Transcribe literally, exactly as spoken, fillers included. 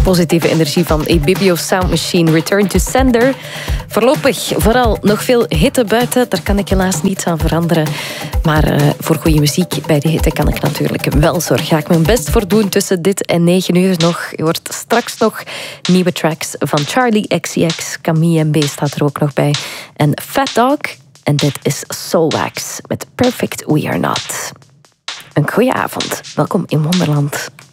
positieve energie van Ibibio Sound Machine. Return to Sender. Voorlopig vooral nog veel hitte buiten. Daar kan ik helaas niets aan veranderen. Maar uh, voor goede muziek bij de hitte kan ik natuurlijk wel zorgen. Ga ik mijn best voor doen tussen dit en negen uur nog. Je hoort straks nog nieuwe tracks van Charlie X C X. Camille M B staat er ook nog bij. En Fat Dog. En dit is Soulwax met Perfect We Are Not. Een goeie avond. Welkom in Wonderland.